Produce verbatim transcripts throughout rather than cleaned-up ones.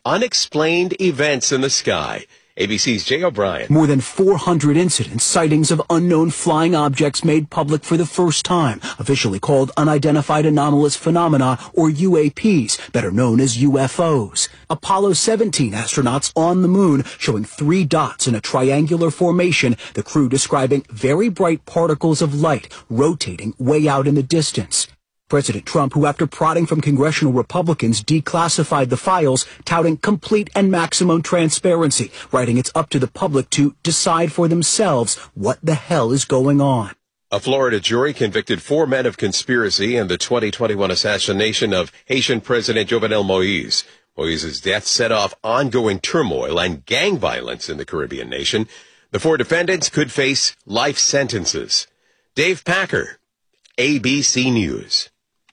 unexplained events in the sky. A B C's Jay O'Brien. More than four hundred incidents, sightings of unknown flying objects made public for the first time, officially called Unidentified Anomalous Phenomena, or U A Ps, better known as U F Os. Apollo seventeen astronauts on the moon showing three dots in a triangular formation, the crew describing very bright particles of light rotating way out in the distance. President Trump, who after prodding from congressional Republicans declassified the files, touting complete and maximum transparency, writing it's up to the public to decide for themselves what the hell is going on. A Florida jury convicted four men of conspiracy in the twenty twenty-one assassination of Haitian President Jovenel Moïse. Moïse's death set off ongoing turmoil and gang violence in the Caribbean nation. The four defendants could face life sentences. Dave Packer, A B C News.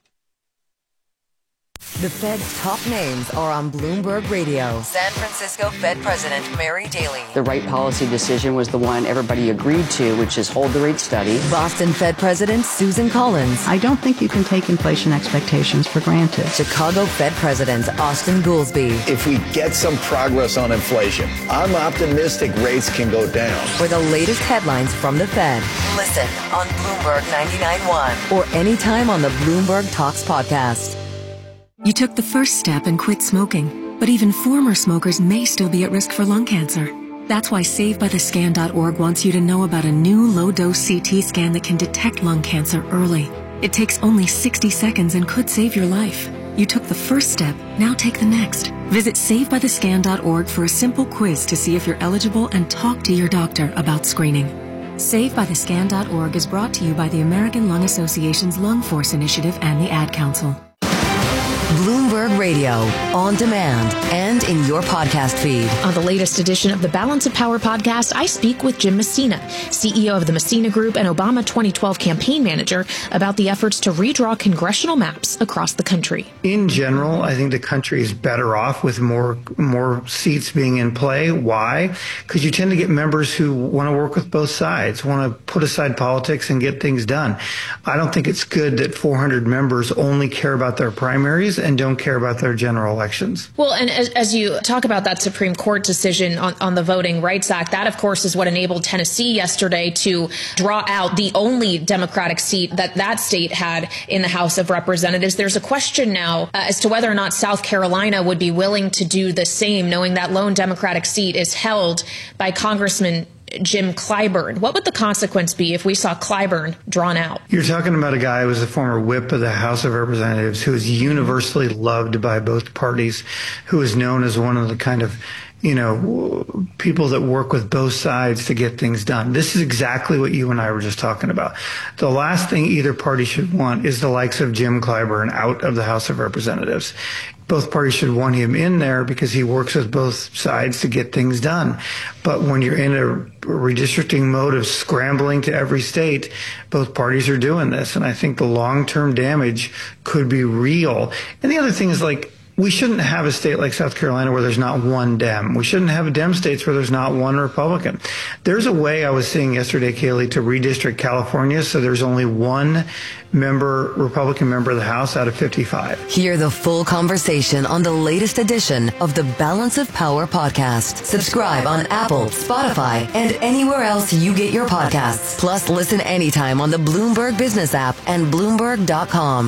The Fed's top names are on Bloomberg Radio. San Francisco Fed President Mary Daly. The right policy decision was the one everybody agreed to, which is hold the rate steady. Boston Fed President Susan Collins. I don't think you can take inflation expectations for granted. Chicago Fed President Austin Goolsbee. If we get some progress on inflation, I'm optimistic rates can go down. For the latest headlines from the Fed, listen on Bloomberg ninety-nine point one or anytime on the Bloomberg Talks podcast. You took the first step and quit smoking, but even former smokers may still be at risk for lung cancer. That's why Save By The Scan dot org wants you to know about a new low-dose C T scan that can detect lung cancer early. It takes only sixty seconds and could save your life. You took the first step, now take the next. Visit Save By The Scan dot org for a simple quiz to see if you're eligible and talk to your doctor about screening. Save By The Scan dot org is brought to you by the American Lung Association's Lung Force Initiative and the Ad Council. Bloomberg Radio, on demand, and in your podcast feed. On the latest edition of the Balance of Power podcast, I speak with Jim Messina, C E O of the Messina Group and Obama twenty twelve campaign manager, about the efforts to redraw congressional maps across the country. In general, I think the country is better off with more more seats being in play. Why? Because you tend to get members who want to work with both sides, want to put aside politics and get things done. I don't think it's good that four hundred members only care about their primaries and don't care about their general elections. Well, and as, as you talk about that Supreme Court decision on, on the Voting Rights Act, that, of course, is what enabled Tennessee yesterday to draw out the only Democratic seat that that state had in the House of Representatives. There's a question now uh, as to whether or not South Carolina would be willing to do the same, knowing that lone Democratic seat is held by Congressman Jim Clyburn. What would the consequence be if we saw Clyburn drawn out? You're talking about a guy who was a former whip of the House of Representatives, who is universally loved by both parties, who is known as one of the kind of, you know, people that work with both sides to get things done. This is exactly what you and I were just talking about. The last thing either party should want is the likes of Jim Clyburn out of the House of Representatives. Both parties should want him in there because he works with both sides to get things done. But when you're in a redistricting mode of scrambling to every state, both parties are doing this. And I think the long-term damage could be real. And the other thing is, like, we shouldn't have a state like South Carolina where there's not one Dem. We shouldn't have Dem states where there's not one Republican. There's a way, I was seeing yesterday, Kaylee, to redistrict California so there's only one member, Republican member of the House out of fifty-five. Hear the full conversation on the latest edition of the Balance of Power podcast. Subscribe on Apple, Spotify, and anywhere else you get your podcasts. Plus, listen anytime on the Bloomberg Business app and Bloomberg dot com.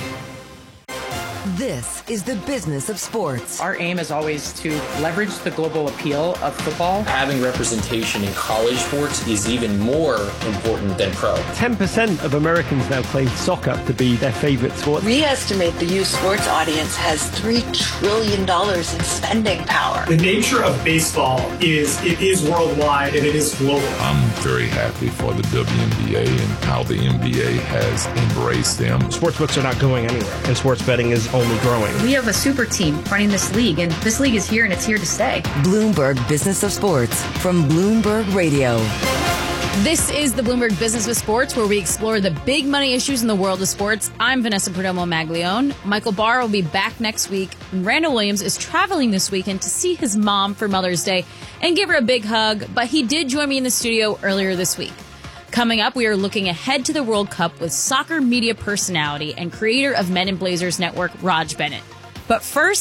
This is the business of sports. Our aim is always to leverage the global appeal of football. Having representation in college sports is even more important than pro. ten percent of Americans now claim soccer to be their favorite sport. We estimate the youth sports audience has three trillion dollars in spending power. The nature of baseball is it is worldwide and it is global. I'm very happy for the W N B A and how the N B A has embraced them. Sportsbooks are not going anywhere, and sports betting is only growing. We have a super team running this league, and this league is here and it's here to stay. Bloomberg Business of Sports from Bloomberg Radio. This is the Bloomberg Business of Sports, where we explore the big money issues in the world of sports. I'm Vanessa Perdomo-Maglione. Michael Barr will be back next week. And Randall Williams is traveling this weekend to see his mom for Mother's Day and give her a big hug, but he did join me in the studio earlier this week. Coming up, we are looking ahead to the World Cup with soccer media personality and creator of Men in Blazers Network, Raj Bennett. But first,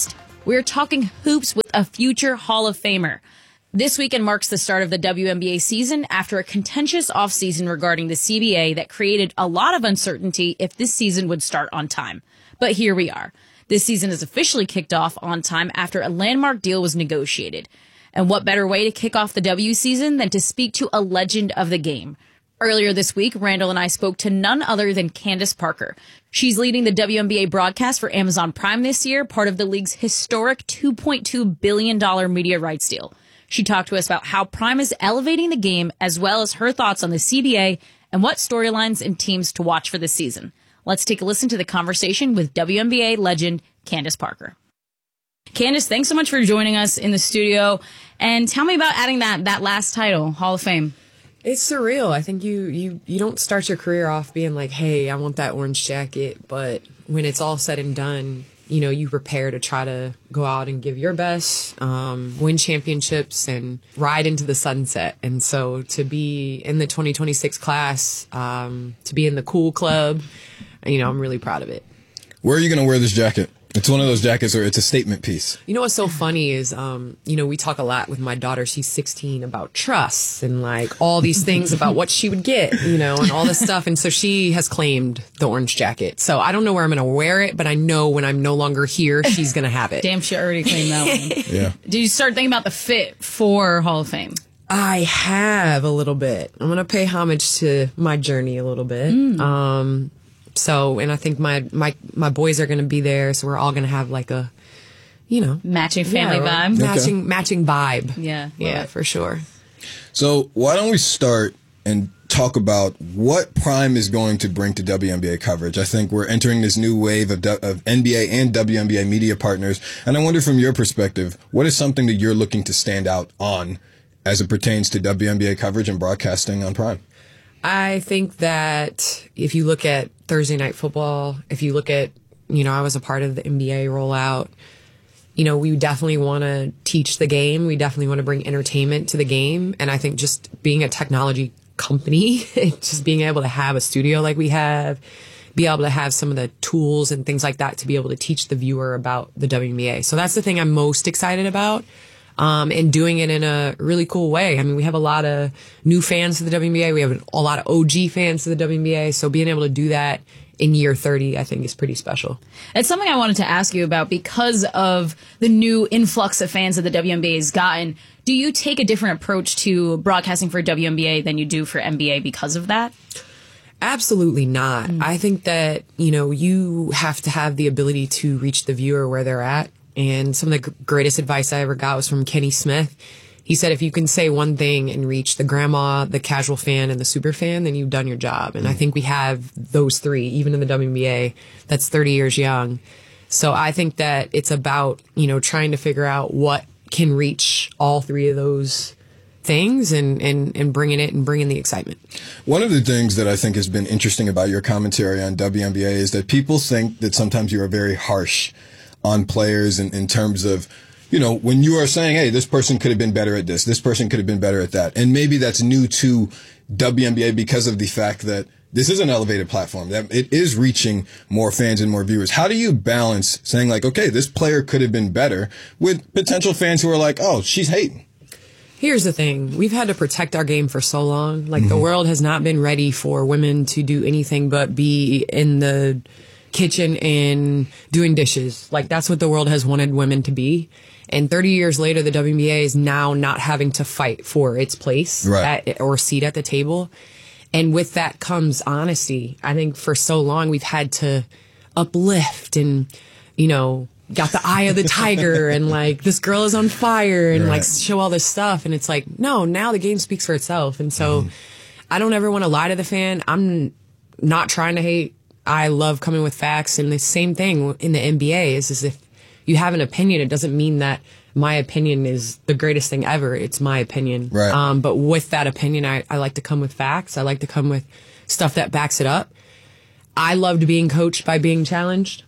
We're talking hoops with a future Hall of Famer. This weekend marks the start of the W N B A season after a contentious offseason regarding the C B A that created a lot of uncertainty if this season would start on time. But here we are. This season is officially kicked off on time after a landmark deal was negotiated. And what better way to kick off the W season than to speak to a legend of the game? Earlier this week, Randall and I spoke to none other than Candace Parker. She's leading the W N B A broadcast for Amazon Prime this year, part of the league's historic two point two billion dollars media rights deal. She talked to us about how Prime is elevating the game, as well as her thoughts on the C B A and what storylines and teams to watch for this season. Let's take a listen to the conversation with W N B A legend Candace Parker. Candace, thanks so much for joining us in the studio. And tell me about adding that that last title, Hall of Fame. It's surreal. I think you, you, you don't start your career off being like, hey, I want that orange jacket. But when it's all said and done, you know, you prepare to try to go out and give your best, um, win championships, and ride into the sunset. And so to be in the twenty twenty-six class, um, to be in the cool club, you know, I'm really proud of it. Where are you going to wear this jacket? It's one of those jackets where it's a statement piece. You know what's so funny is, um, you know, we talk a lot with my daughter. She's sixteen, about trust and like all these things about what she would get, you know, and all this stuff. And so she has claimed the orange jacket. So I don't know where I'm going to wear it, but I know when I'm no longer here, she's going to have it. Damn, she already claimed that one. Yeah. Did you start thinking about the fit for Hall of Fame? I have a little bit. I'm going to pay homage to my journey a little bit. Mm. Um, So, and I think my, my, my boys are going to be there. So we're all going to have like a, you know, matching family yeah, vibe, matching, okay. matching vibe. Yeah. Yeah, for sure. So why don't we start and talk about what Prime is going to bring to W N B A coverage? I think we're entering this new wave of, of N B A and W N B A media partners. And I wonder from your perspective, what is something that you're looking to stand out on as it pertains to W N B A coverage and broadcasting on Prime? I think that if you look at Thursday Night Football, if you look at, you know, I was a part of the N B A rollout, you know, we definitely want to teach the game. We definitely want to bring entertainment to the game. And I think just being a technology company, just being able to have a studio like we have, be able to have some of the tools and things like that to be able to teach the viewer about the W N B A. So that's the thing I'm most excited about. Um, and doing it in a really cool way. I mean, we have a lot of new fans to the W N B A. We have a lot of O G fans to the W N B A. So being able to do that in year thirty, I think is pretty special. It's something I wanted to ask you about because of the new influx of fans that the W N B A has gotten. Do you take a different approach to broadcasting for W N B A than you do for N B A because of that? Absolutely not. Mm. I think that, you know, you have to have the ability to reach the viewer where they're at. And some of the g- greatest advice I ever got was from Kenny Smith. He said, if you can say one thing and reach the grandma, the casual fan, and the super fan, then you've done your job. And I think we have those three, even in the W N B A, that's thirty years young. So I think that it's about, you know, trying to figure out what can reach all three of those things and, and, and bringing it and bringing the excitement. One of the things that I think has been interesting about your commentary on W N B A is that people think that sometimes you are very harsh on players in, in terms of, you know, when you are saying, hey, this person could have been better at this, this person could have been better at that. And maybe that's new to W N B A because of the fact that this is an elevated platform, that it is reaching more fans and more viewers. How do you balance saying like, okay, this player could have been better with potential fans who are like, oh, she's hating? Here's the thing. We've had to protect our game for so long. Like, mm-hmm. the world has not been ready for women to do anything but be in the kitchen and doing dishes. Like, that's what the world has wanted women to be. And thirty years later, the W N B A is now not having to fight for its place right. at, or seat at the table. And with that comes honesty. I think for so long we've had to uplift and, you know, got the eye of the tiger and like, this girl is on fire and right. like show all this stuff. And it's like, no, now the game speaks for itself. And so mm. I don't ever want to lie to the fan. I'm not trying to hate. I love coming with facts. And the same thing in the N B A is, is if you have an opinion, it doesn't mean that my opinion is the greatest thing ever. It's my opinion. Right. Um, but with that opinion, I, I like to come with facts. I like to come with stuff that backs it up. I loved being coached by being challenged.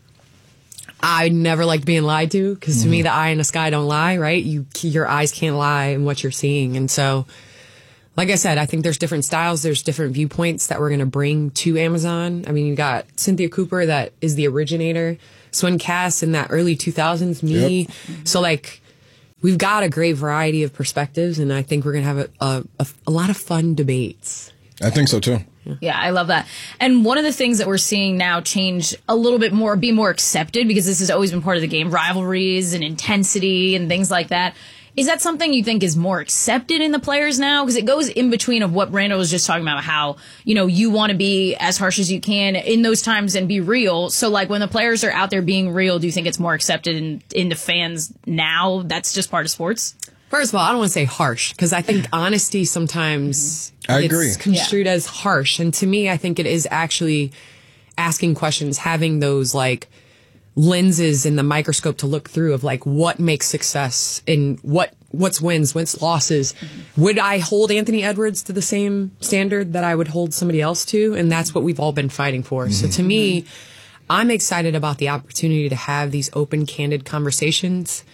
I never liked being lied to because mm-hmm. to me, the eye in the sky don't lie, right? You, your eyes can't lie in what you're seeing. And so, like I said, I think there's different styles. There's different viewpoints that we're going to bring to Amazon. I mean, you got Cynthia Cooper that is the originator. Swin Cass in that early two thousands, me. Yep. So, like, we've got a great variety of perspectives, and I think we're going to have a, a, a lot of fun debates. I think so, too. Yeah, I love that. And one of the things that we're seeing now change a little bit more, be more accepted, because this has always been part of the game, rivalries and intensity and things like that. Is that something you think is more accepted in the players now? Because it goes in between of what Randall was just talking about, how, you know, you want to be as harsh as you can in those times and be real. So, like, when the players are out there being real, do you think it's more accepted in, in the fans now? That's just part of sports? First of all, I don't want to say harsh, because I think honesty sometimes I agree. It's construed yeah. as harsh. And to me, I think it is actually asking questions, having those, like, lenses in the microscope to look through of, like, what makes success and what what's wins, what's losses. Mm-hmm. Would I hold Anthony Edwards to the same standard that I would hold somebody else to? And that's what we've all been fighting for. Mm-hmm. So to me, I'm excited about the opportunity to have these open, candid conversations,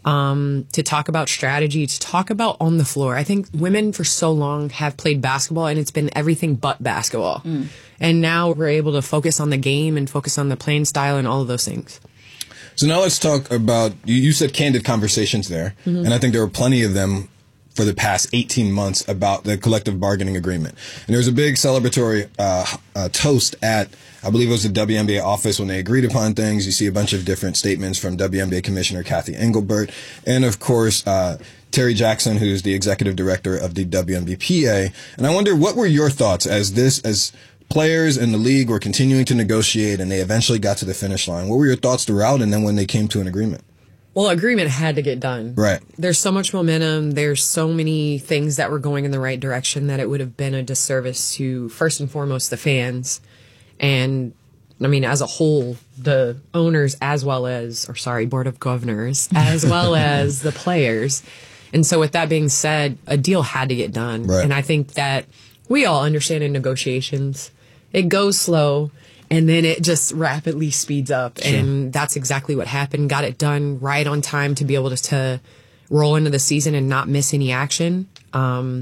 um, to talk about strategy, to talk about on the floor. I think women for so long have played basketball, and it's been everything but basketball. Mm. And now we're able to focus on the game and focus on the playing style and all of those things. So now let's talk about, you, you said candid conversations there, mm-hmm. and I think there were plenty of them for the past eighteen months about the collective bargaining agreement. And there was a big celebratory uh, uh, toast at, I believe it was the W N B A office when they agreed upon things. You see a bunch of different statements from W N B A Commissioner Cathy Engelbert, and of course, uh, Terry Jackson, who's the executive director of the W N B P A. And I wonder, what were your thoughts as this, as players in the league were continuing to negotiate and they eventually got to the finish line? What were your thoughts throughout, and then when they came to an agreement? Well, agreement had to get done. Right. There's so much momentum. There's so many things that were going in the right direction that it would have been a disservice to, first and foremost, the fans. And, I mean, as a whole, the owners as well as, or sorry, Board of Governors, as well as the players. And so with that being said, a deal had to get done. Right. And I think that we all understand in negotiations, it goes slow, and then it just rapidly speeds up. Sure. And that's exactly what happened. Got it done right on time to be able to, to roll into the season and not miss any action. Um,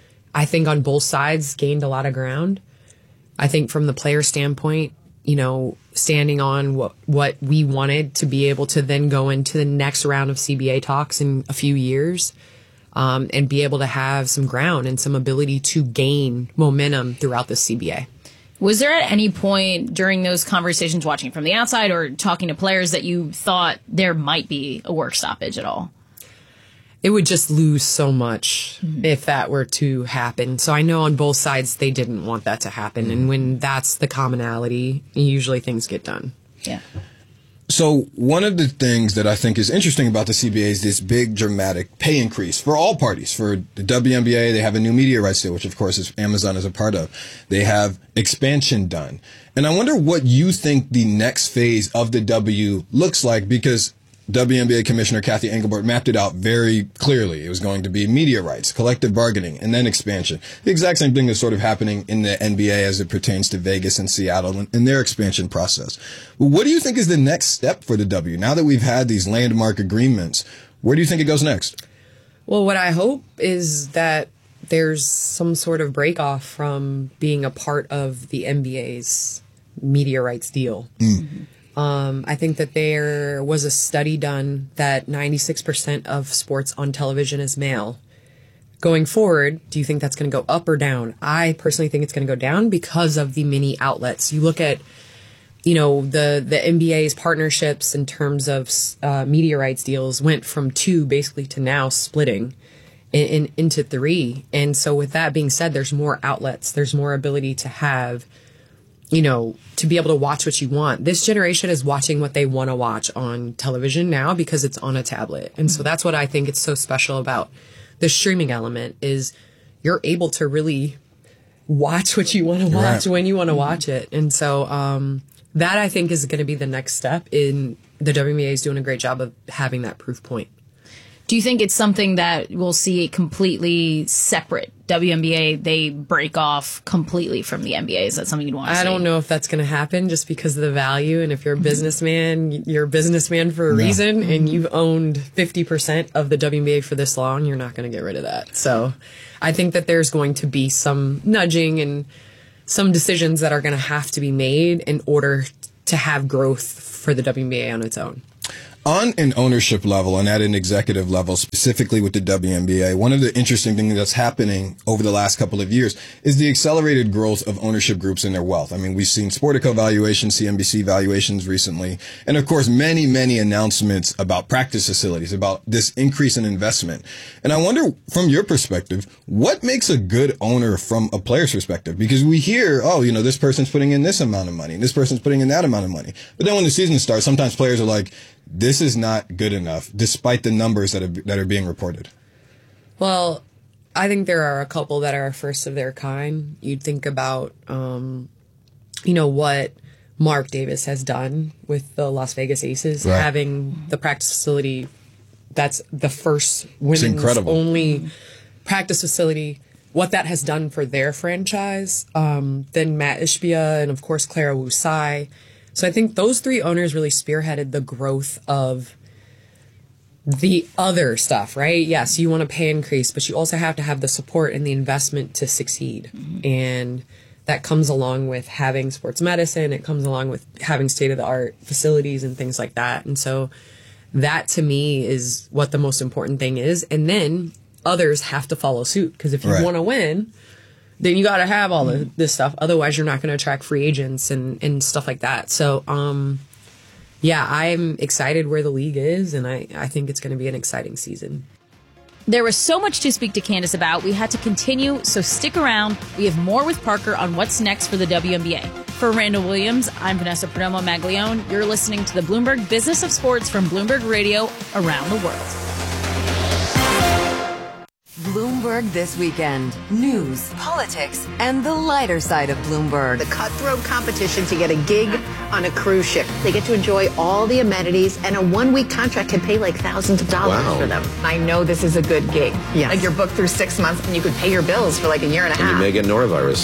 I think on both sides gained a lot of ground. I think from the player standpoint, you know, standing on what, what we wanted to be able to then go into the next round of C B A talks in a few years. Um, and be able to have some ground and some ability to gain momentum throughout the C B A. Was there at any point during those conversations, watching from the outside or talking to players, that you thought there might be a work stoppage at all? It would just lose so much mm-hmm. if that were to happen. So I know on both sides they didn't want that to happen. Mm-hmm. And when that's the commonality, usually things get done. Yeah. So one of the things that I think is interesting about the C B A is this big dramatic pay increase for all parties. For the W N B A, they have a new media rights deal, which of course is Amazon is a part of. They have expansion done. And I wonder what you think the next phase of the W looks like, because W N B A Commissioner Cathy Engelbert mapped it out very clearly. It was going to be media rights, collective bargaining, and then expansion. The exact same thing is sort of happening in the N B A as it pertains to Vegas and Seattle in their expansion process. Well, what do you think is the next step for the W? Now that we've had these landmark agreements, where do you think it goes next? Well, what I hope is that there's some sort of break off from being a part of the N B A's media rights deal. Mm. Um, I think that there was a study done that ninety-six percent of sports on television is male. Going forward, do you think that's going to go up or down? I personally think it's going to go down because of the many outlets. You look at, you know, the, the N B A's partnerships in terms of uh, media rights deals went from two basically to now splitting in, in, into three. And so with that being said, there's more outlets. There's more ability to have, you know, to be able to watch what you want. This generation is watching what they want to watch on television now because it's on a tablet. And so that's what I think it's so special about the streaming element, is you're able to really watch what you want to watch right. when you want to watch it. And so um, that, I think, is going to be the next step. In the W N B A is doing a great job of having that proof point. Do you think it's something that we'll see completely separate? W N B A, they break off completely from the N B A. Is that something you'd want to see? I don't know if that's going to happen just because of the value. And if you're a businessman, you're a businessman for a yeah. reason, and you've owned fifty percent of the W N B A for this long, you're not going to get rid of that. So I think that there's going to be some nudging and some decisions that are going to have to be made in order to have growth for the W N B A on its own. On an ownership level and at an executive level, specifically with the W N B A, one of the interesting things that's happening over the last couple of years is the accelerated growth of ownership groups and their wealth. I mean, we've seen Sportico valuations, C N B C valuations recently, and of course, many, many announcements about practice facilities, about this increase in investment. And I wonder, from your perspective, what makes a good owner from a player's perspective? Because we hear, oh, you know, this person's putting in this amount of money, and this person's putting in that amount of money. But then when the season starts, sometimes players are like, this is not good enough, despite the numbers that are, that are being reported. Well, I think there are a couple that are first of their kind. You'd think about, um, you know, what Mark Davis has done with the Las Vegas Aces, right. having the practice facility that's the first women's only practice facility, what that has done for their franchise. Um, then Matt Ishbia and, of course, Clara Wu Tsai. So I think those three owners really spearheaded the growth of the other stuff, right? Yes, you want a pay increase, but you also have to have the support and the investment to succeed. Mm-hmm. And that comes along with having sports medicine. It comes along with having state-of-the-art facilities and things like that. And so that, to me, is what the most important thing is. And then others have to follow suit, because if you right. want to win, then you got to have all of this stuff. Otherwise, you're not going to attract free agents and, and stuff like that. So, um, yeah, I'm excited where the league is, and I, I think it's going to be an exciting season. There was so much to speak to Candace about. We had to continue, so stick around. We have more with Parker on what's next for the W N B A. For Randall Williams, I'm Vanessa Perdomo Maglione. You're listening to the Bloomberg Business of Sports from Bloomberg Radio around the world. Bloomberg This Weekend. News, politics, and the lighter side of Bloomberg. The cutthroat competition to get a gig on a cruise ship. They get to enjoy all the amenities, and a one-week contract can pay like thousands of dollars wow. for them. I know this is a good gig. Yes. Like you're booked through six months, and you could pay your bills for like a year and a and half. You may get norovirus.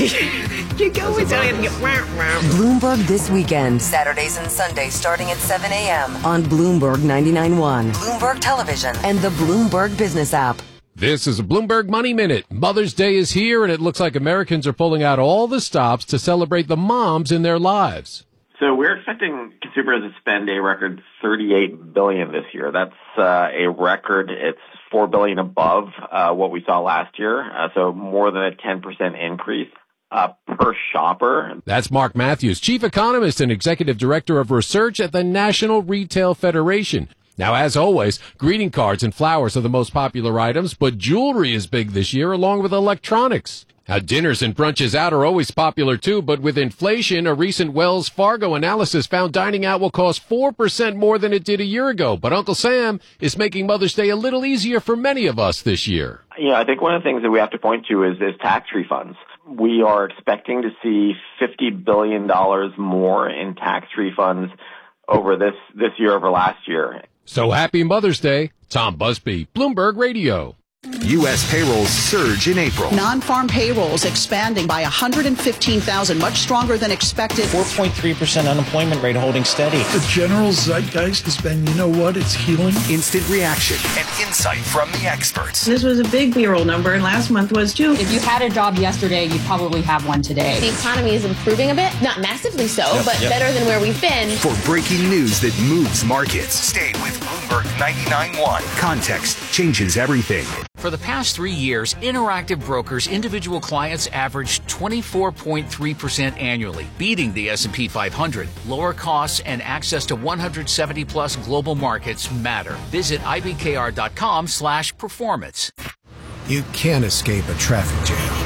You go with Bloomberg This Weekend. Saturdays and Sundays starting at seven a.m. on Bloomberg ninety-nine point one, Bloomberg Television, and the Bloomberg Business app. This is a Bloomberg Money Minute. Mother's Day is here, and it looks like Americans are pulling out all the stops to celebrate the moms in their lives. So we're expecting consumers to spend a record thirty-eight billion dollars this year. That's uh, a record. It's four billion dollars above uh, what we saw last year, uh, so more than a ten percent increase uh, per shopper. That's Mark Matthews, Chief Economist and Executive Director of Research at the National Retail Federation. Now, as always, greeting cards and flowers are the most popular items, but jewelry is big this year, along with electronics. Now, dinners and brunches out are always popular, too, but with inflation, a recent Wells Fargo analysis found dining out will cost four percent more than it did a year ago. But Uncle Sam is making Mother's Day a little easier for many of us this year. Yeah, I think one of the things that we have to point to is, is tax refunds. We are expecting to see fifty billion dollars more in tax refunds over this, this year over last year. So happy Mother's Day. Tom Busby, Bloomberg Radio. U S payrolls surge in April. Non-farm payrolls expanding by one hundred fifteen thousand, much stronger than expected. four point three percent unemployment rate holding steady. The general zeitgeist has been, you know what, it's healing. Instant reaction and insight from the experts. This was a big payroll number, and last month was too. If you had a job yesterday, you probably have one today. The economy is improving a bit, not massively so, yep, but yep. better than where we've been. For breaking news that moves markets, stay with Bloomberg ninety-nine point one. Context changes everything. For the past three years, Interactive Brokers individual clients averaged twenty-four point three percent annually, beating the S and P five hundred. Lower costs and access to one hundred seventy plus global markets matter. Visit ibkr.com slash performance. You can't escape a traffic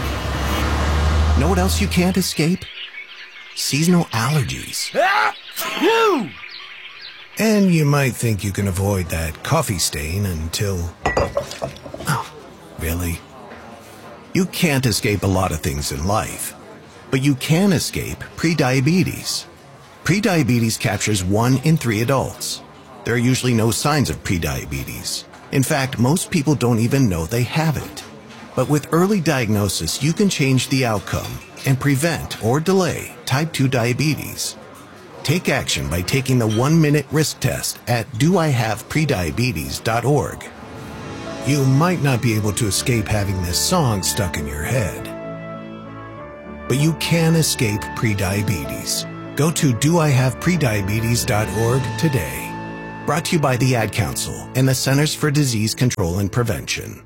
jam. Know what else you can't escape? Seasonal allergies. Ah! And you might think you can avoid that coffee stain until... Oh, really? You can't escape a lot of things in life, but you can escape prediabetes. Prediabetes captures one in three adults. There are usually no signs of prediabetes. In fact, most people don't even know they have it. But with early diagnosis, you can change the outcome and prevent or delay type two diabetes. Take action by taking the one-minute risk test at do I have prediabetes dot org. You might not be able to escape having this song stuck in your head, but you can escape prediabetes. Go to do I have prediabetes dot org today. Brought to you by the Ad Council and the Centers for Disease Control and Prevention.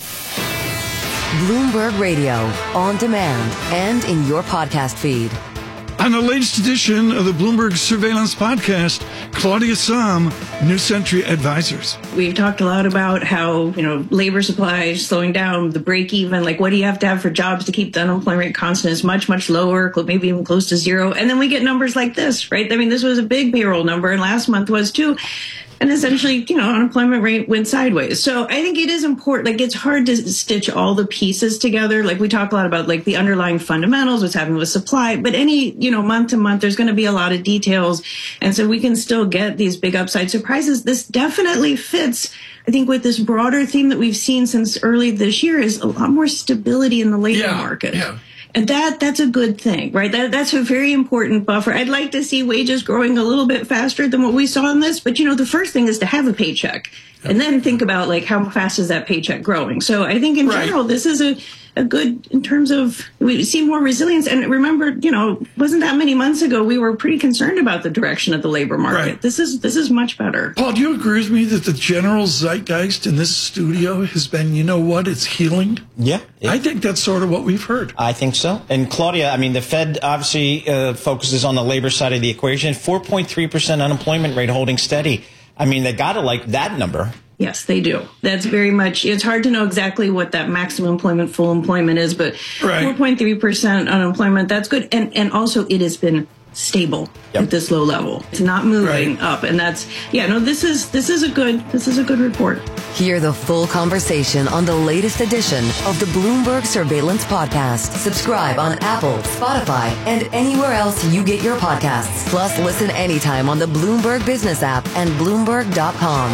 Bloomberg Radio, on demand and in your podcast feed. On the latest edition of the Bloomberg Surveillance Podcast, Claudia Sahm, New Century Advisors. We've talked a lot about how, you know, labor supply is slowing down, the break even, like what do you have to have for jobs to keep the unemployment rate constant is much, much lower, maybe even close to zero. And then we get numbers like this, right? I mean, this was a big payroll number and last month was too. And essentially, you know, unemployment rate went sideways. So I think it is important. Like, it's hard to stitch all the pieces together. Like, we talk a lot about, like, the underlying fundamentals, what's happening with supply. But any, you know, month to month, there's going to be a lot of details. And so we can still get these big upside surprises. This definitely fits, I think, with this broader theme that we've seen since early this year is a lot more stability in the labor yeah, market. Yeah. And that that's a good thing, right? That that's a very important buffer. I'd like to see wages growing a little bit faster than what we saw in this. But, you know, the first thing is to have a paycheck and then think about, like, how fast is that paycheck growing? So I think in right. general, this is a, a good in terms of we see more resilience. And remember, you know, wasn't that many months ago we were pretty concerned about the direction of the labor market. Right. This is this is much better. Paul, do you agree with me that the general zeitgeist in this studio has been, you know what, it's healing? Yeah. It, I think that's sort of what we've heard. I think so. And Claudia, I mean, the Fed obviously uh, focuses on the labor side of the equation. four point three percent unemployment rate holding steady. I mean, they got to like that number. Yes, they do. That's very much, it's hard to know exactly what that maximum employment, full employment is, but right. four point three percent unemployment, that's good. And and also it has been stable yep. at this low level. It's not moving right. up. And that's, yeah, no, this is this is a good, this is a good report. Hear the full conversation on the latest edition of the Bloomberg Surveillance Podcast. Subscribe on Apple, Spotify, and anywhere else you get your podcasts. Plus, listen anytime on the Bloomberg Business app and Bloomberg dot com.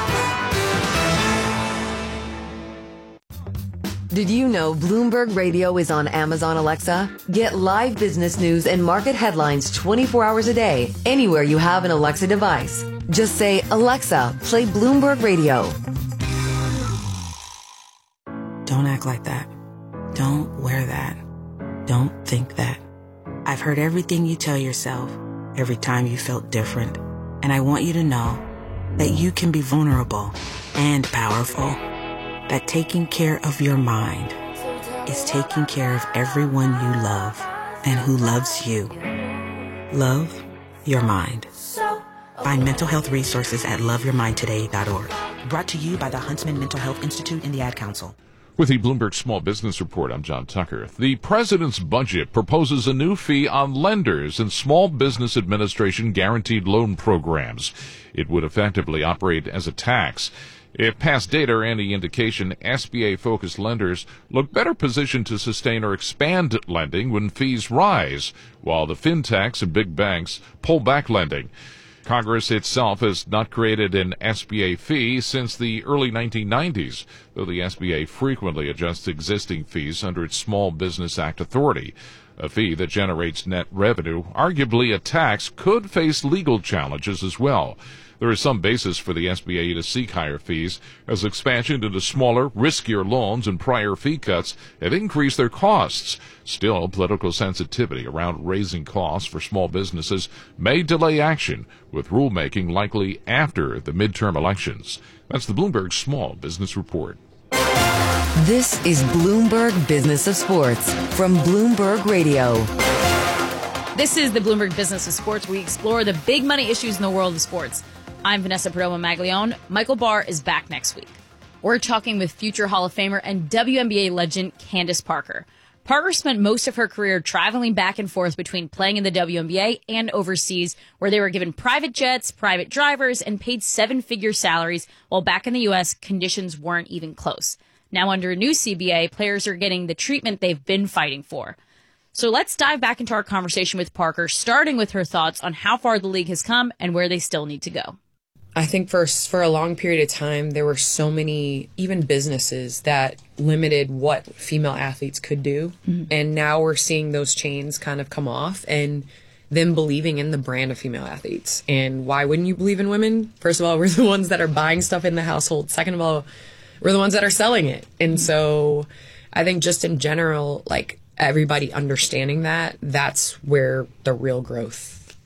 Did you know Bloomberg Radio is on Amazon Alexa? Get live business news and market headlines twenty-four hours a day, anywhere you have an Alexa device. Just say, Alexa, play Bloomberg Radio. Don't act like that. Don't wear that. Don't think that. I've heard everything you tell yourself every time you felt different. And I want you to know that you can be vulnerable and powerful. That taking care of your mind is taking care of everyone you love and who loves you. Love your mind. Find mental health resources at love your mind today dot org. Brought to you by the Huntsman Mental Health Institute and the Ad Council. With the Bloomberg Small Business Report, I'm John Tucker. The president's budget proposes a new fee on lenders and Small Business Administration guaranteed loan programs. It would effectively operate as a tax. If past data are any indication, S B A-focused lenders look better positioned to sustain or expand lending when fees rise, while the fintechs and big banks pull back lending. Congress itself has not created an S B A fee since the early nineteen nineties, though the S B A frequently adjusts existing fees under its Small Business Act authority. A fee that generates net revenue, arguably a tax, could face legal challenges as well. There is some basis for the S B A to seek higher fees, as expansion into smaller, riskier loans and prior fee cuts have increased their costs. Still, political sensitivity around raising costs for small businesses may delay action, with rulemaking likely after the midterm elections. That's the Bloomberg Small Business Report. This is Bloomberg Business of Sports from Bloomberg Radio. This is the Bloomberg Business of Sports, where we explore the big money issues in the world of sports. I'm Vanessa Perdomo-Maglione. Michael Barr is back next week. We're talking with future Hall of Famer and W N B A legend Candace Parker. Parker spent most of her career traveling back and forth between playing in the W N B A and overseas, where they were given private jets, private drivers, and paid seven-figure salaries, while back in the U S, conditions weren't even close. Now under a new C B A, players are getting the treatment they've been fighting for. So let's dive back into our conversation with Parker, starting with her thoughts on how far the league has come and where they still need to go. I think for, for a long period of time, there were so many, even businesses, that limited what female athletes could do. Mm-hmm. And now we're seeing those chains kind of come off and them believing in the brand of female athletes. And why wouldn't you believe in women? First of all, we're the ones that are buying stuff in the household. Second of all, we're the ones that are selling it. And mm-hmm. so I think just in general, like everybody understanding that, that's where the real growth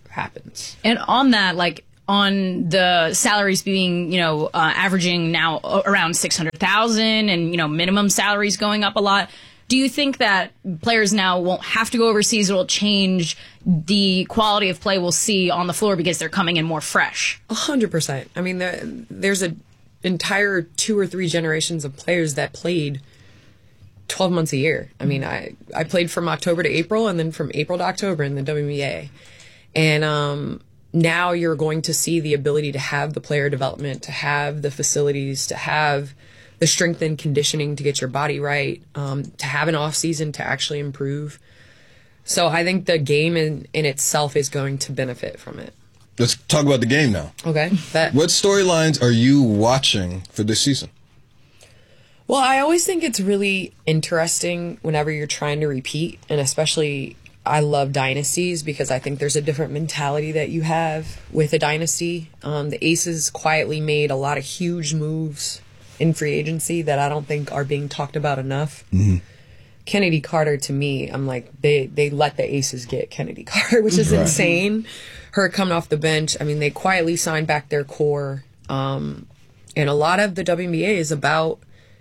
happens. And on that, like, on the salaries being, you know, uh, averaging now around six hundred thousand and, you know, minimum salaries going up a lot, do you think that players now won't have to go overseas? It'll change the quality of play we'll see on the floor because they're coming in more fresh? A hundred percent. I mean, there, there's a entire two or three generations of players that played twelve months a year. I mean, I, I played from October to April and then from April to October in the W N B A. And um, now you're going to see the ability to have the player development, to have the facilities, to have the strength and conditioning to get your body right, um, to have an off season to actually improve. So I think the game in, in itself is going to benefit from it. Let's talk about the game now. Okay. That, what storylines are you watching for this season? Well, I always think it's really interesting whenever you're trying to repeat, and especially I love dynasties because I think there's a different mentality that you have with a dynasty. Um, the Aces quietly made a lot of huge moves in free agency that I don't think are being talked about enough. Mm-hmm. Kennedy Carter, to me, I'm like, they, they let the Aces get Kennedy Carter, which is right. insane. Her coming off the bench. I mean, they quietly signed back their core. Um, and a lot of the W N B A is about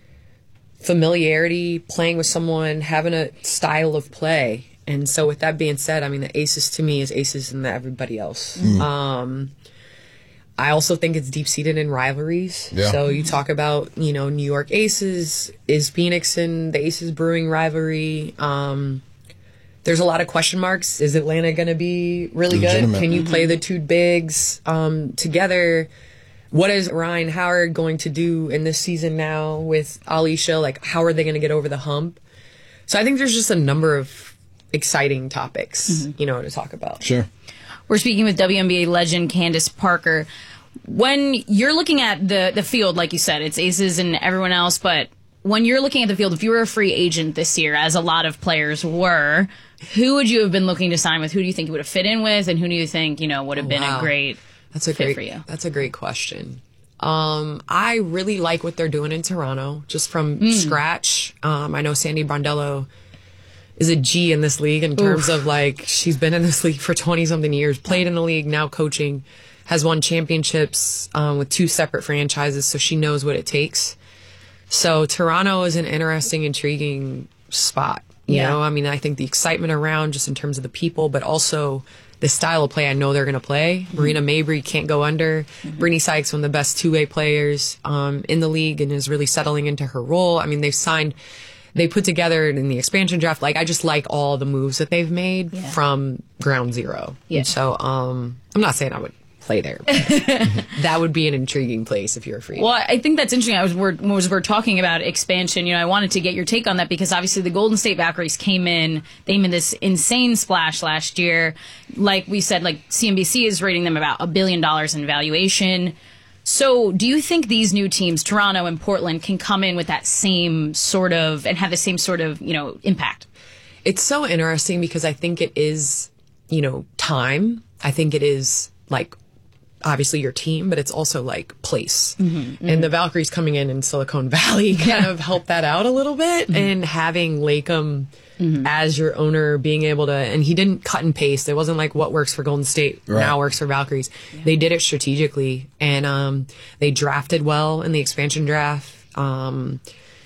familiarity, playing with someone, having a style of play. And so with that being said, I mean, the Aces to me is Aces and everybody else. Mm. Um, I also think it's deep-seated in rivalries. Yeah. So you talk about, you know, New York Aces, is Phoenix and the Aces brewing rivalry. Um, there's a lot of question marks. Is Atlanta going to be really Legitimate. good? Can you play the two bigs um, together? What is Ryan Howard going to do in this season now with Alisha? Like, how are they going to get over the hump? So I think there's just a number of exciting topics, mm-hmm. you know, to talk about. Sure. We're speaking with W N B A legend Candace Parker. When you're looking at the, the field, like you said, it's Aces and everyone else, but when you're looking at the field, if you were a free agent this year, as a lot of players were, who would you have been looking to sign with? Who do you think you would have fit in with? And who do you think, you know, would have oh, been wow. a great that's a fit great, for you? That's a great question. Um, I really like what they're doing in Toronto, just from mm. scratch. Um, I know Sandy Brondello is a G in this league in terms Oof. of, like, she's been in this league for twenty-something years, played in the league, now coaching, has won championships um, with two separate franchises, so she knows what it takes. So Toronto is an interesting, intriguing spot. You yeah. know, I mean, I think the excitement around just in terms of the people, but also the style of play I know they're going to play. Mm-hmm. Marina Mabry can't go under. Mm-hmm. Brittany Sykes, one of the best two-way players um, in the league and is really settling into her role. I mean, they've signed... They put together in the expansion draft, like, I just like all the moves that they've made yeah. from ground zero. Yeah. And so um, I'm not saying I would play there, but that would be an intriguing place if you're free. Well, I think that's interesting. I was we're, was we're talking about expansion. You know, I wanted to get your take on that because obviously the Golden State Valkyries came in. They made this insane splash last year. Like we said, like C N B C is rating them about a billion dollars in valuation. So do you think these new teams, Toronto and Portland, can come in with that same sort of, and have the same sort of, you know, impact? It's so interesting because I think it is, you know, time. I think it is, like, obviously your team, but it's also, like, place. Mm-hmm, mm-hmm. And the Valkyries coming in in Silicon Valley kind yeah. of helped that out a little bit. Mm-hmm. And having Lakem mm-hmm. as your owner, being able to, and he didn't cut and paste. It wasn't like what works for Golden State right. now works for Valkyries. Yeah. They did it strategically, and um, they drafted well in the expansion draft. Um,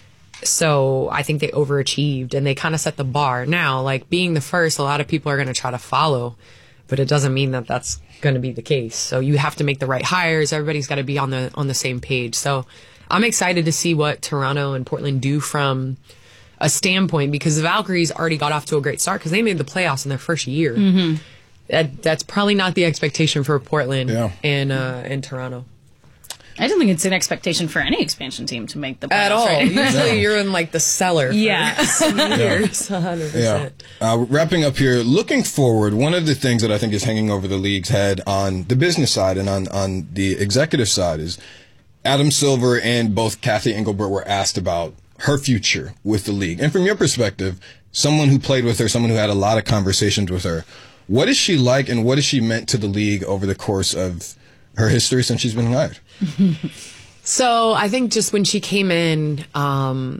so I think they overachieved, and they kind of set the bar. Now, like, being the first, a lot of people are going to try to follow, but it doesn't mean that that's going to be the case. So you have to make the right hires. Everybody's got to be on the on the same page. So I'm excited to see what Toronto and Portland do from a standpoint, because the Valkyries already got off to a great start because they made the playoffs in their first year. Mm-hmm. That, that's probably not the expectation for Portland yeah. and uh, and Toronto. I don't think it's an expectation for any expansion team to make the playoffs. At all. Right? Usually yeah. you're in, like, the cellar for yeah. years. one hundred percent. Yeah. Uh, wrapping up here, looking forward, one of the things that I think is hanging over the league's head on the business side and on, on the executive side is Adam Silver and both Kathy Engelbert were asked about her future with the league. And from your perspective, someone who played with her, someone who had a lot of conversations with her, what is she like and what has she meant to the league over the course of her history since she's been hired? So I think just when she came in, um,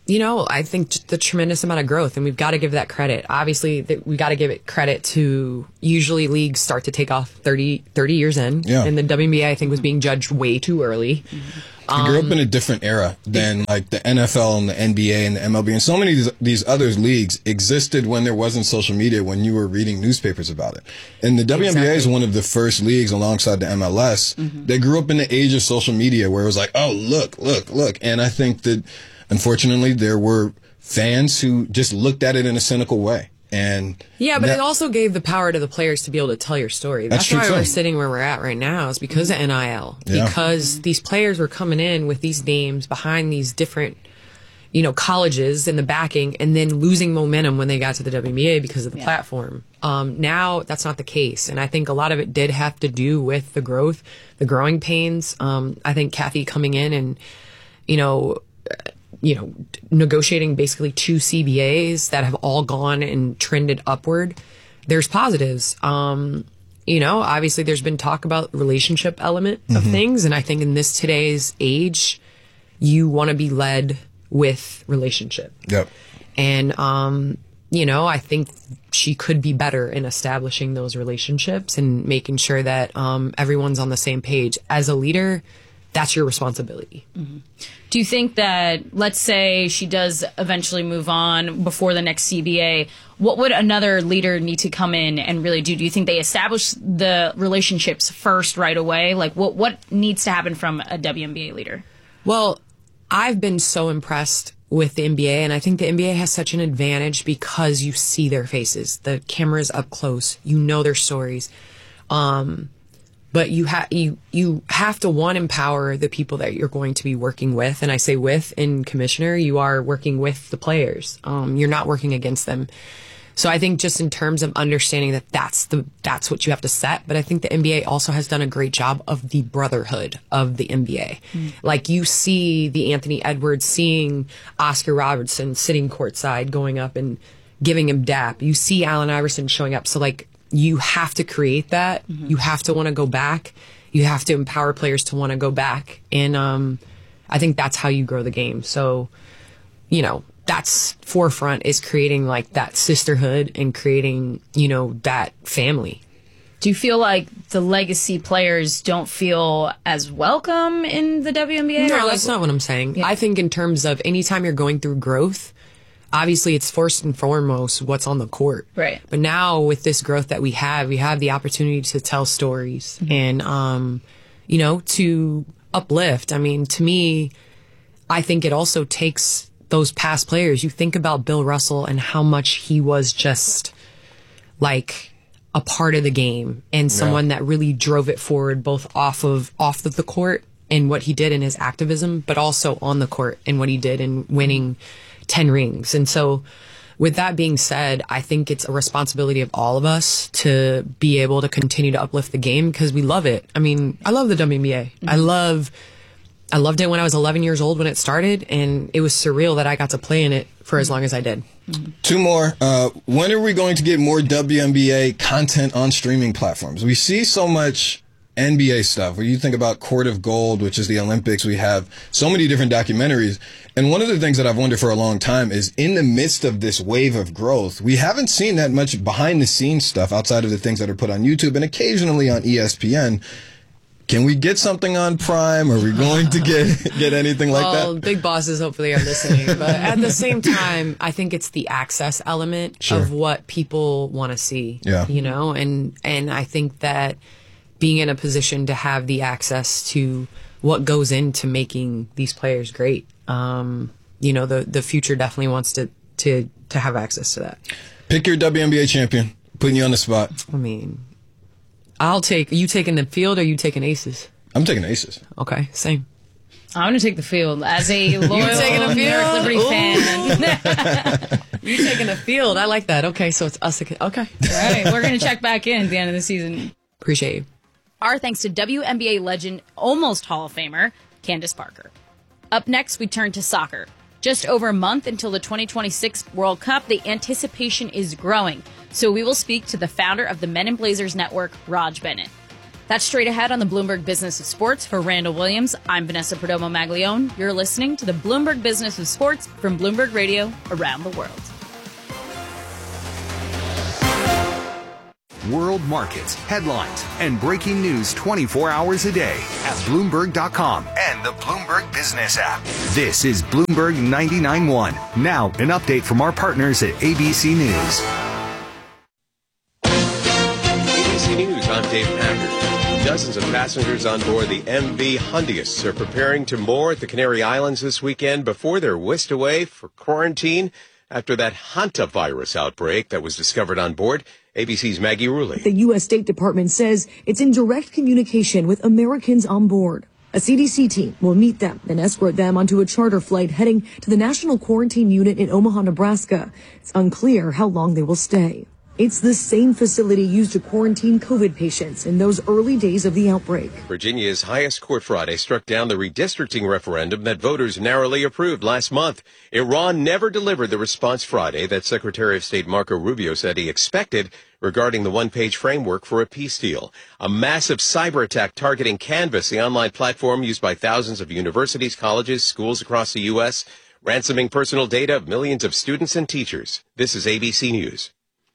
you know, I think just the tremendous amount of growth, and we've got to give that credit. Obviously, that we got to give it credit to usually leagues start to take off thirty, thirty years in. Yeah. And the W N B A, I think, was being judged way too early. Mm-hmm. We grew up in a different era than like the N F L and the N B A and the M L B. And so many of these, these other leagues existed when there wasn't social media, when you were reading newspapers about it. And the W N B A exactly. is one of the first leagues alongside the M L S mm-hmm. that grew up in the age of social media where it was like, oh, look, look, look. And I think that, unfortunately, there were fans who just looked at it in a cynical way. And yeah, but that, it also gave the power to the players to be able to tell your story. That's, that's why true we're too. sitting where we're at right now is because of N I L. Yeah. Because these players were coming in with these names behind these different, you know, colleges and the backing, and then losing momentum when they got to the W N B A because of the yeah. platform. Um, now that's not the case, and I think a lot of it did have to do with the growth, the growing pains. Um, I think Kathy coming in and, you know. you know, negotiating basically two C B As that have all gone and trended upward. There's positives. Um, you know, obviously there's been talk about relationship element of mm-hmm. things. And I think in this today's age, you want to be led with relationship. Yep. And, um, you know, I think she could be better in establishing those relationships and making sure that um, everyone's on the same page. As a leader, that's your responsibility. Mm-hmm. Do you think that, let's say she does eventually move on before the next C B A, what would another leader need to come in and really do? Do you think they establish the relationships first right away? Like, what, what needs to happen from a W N B A leader? Well, I've been so impressed with the N B A, and I think the N B A has such an advantage because you see their faces. The camera's up close. You know their stories. Um... But you have you you have to one empower the people that you're going to be working with, and I say with in commissioner, you are working with the players. Um, you're not working against them. So I think just in terms of understanding that that's the that's what you have to set. But I think the N B A also has done a great job of the brotherhood of the N B A. Mm. Like you see the Anthony Edwards seeing Oscar Robertson sitting courtside, going up and giving him dap. You see Allen Iverson showing up. So like. You have to create that. Mm-hmm. You have to want to go back. You have to empower players to want to go back. And um, I think that's how you grow the game. So, you know, that's forefront is creating like that sisterhood and creating, you know, that family. Do you feel like the legacy players don't feel as welcome in the W N B A? No, like, that's not what I'm saying. Yeah. I think in terms of anytime you're going through growth, obviously, it's first and foremost what's on the court. Right. But now with this growth that we have, we have the opportunity to tell stories mm-hmm. and, um, you know, to uplift. I mean, to me, I think it also takes those past players. You think about Bill Russell and how much he was just like a part of the game and someone yeah. that really drove it forward, both off of off of the court and what he did in his activism, but also on the court and what he did in winning ten rings. And so with that being said, I think it's a responsibility of all of us to be able to continue to uplift the game because we love it. I mean, I love the W N B A. Mm-hmm. I love, I loved it when I was eleven years old when it started, and it was surreal that I got to play in it for as long as I did. Mm-hmm. Two more. Uh, when are we going to get more W N B A content on streaming platforms? We see so much N B A stuff. When you think about Court of Gold, which is the Olympics, we have so many different documentaries. And one of the things that I've wondered for a long time is in the midst of this wave of growth, we haven't seen that much behind the scenes stuff outside of the things that are put on YouTube and occasionally on E S P N. Can we get something on Prime? Are we going to get get anything like well, that? Big bosses hopefully are listening. But at the same time, I think it's the access element sure. of what people want to see. Yeah. You know, and and I think that being in a position to have the access to what goes into making these players great, um, you know, the the future definitely wants to to to have access to that. Pick your W N B A champion. Putting you on the spot. I mean, I'll take. Are you taking the field or are you taking aces? I'm taking aces. Okay, same. I'm going to take the field as a loyal you taking the New York field? Liberty Ooh. fan. You taking the field? I like that. Okay, so it's us again. Okay. All right, we're going to check back in at the end of the season. Appreciate you. Our thanks to W N B A legend, almost Hall of Famer, Candace Parker. Up next, we turn to soccer. Just over a month until the twenty twenty-six World Cup, the anticipation is growing. So we will speak to the founder of the Men in Blazers Network, Raj Bennett. That's straight ahead on the Bloomberg Business of Sports. For Randall Williams, I'm Vanessa Perdomo Maglione. You're listening to the Bloomberg Business of Sports from Bloomberg Radio around the world. World markets, headlines, and breaking news twenty-four hours a day at Bloomberg dot com and the Bloomberg Business app. This is Bloomberg ninety-nine point one. Now, an update from our partners at A B C News. A B C News, I'm Dave Packard. Dozens of passengers on board the M V Hondius are preparing to moor at the Canary Islands this weekend before they're whisked away for quarantine after that hantavirus outbreak that was discovered on board. A B C's Maggie Rulli. The U S State Department says it's in direct communication with Americans on board. A C D C team will meet them and escort them onto a charter flight heading to the National Quarantine Unit in Omaha, Nebraska. It's unclear how long they will stay. It's the same facility used to quarantine COVID patients in those early days of the outbreak. Virginia's highest court Friday struck down the redistricting referendum that voters narrowly approved last month. Iran never delivered the response Friday that Secretary of State Marco Rubio said he expected regarding the one-page framework for a peace deal. A massive cyber attack targeting Canvas, the online platform used by thousands of universities, colleges, schools across the U S, ransoming personal data of millions of students and teachers. This is A B C News.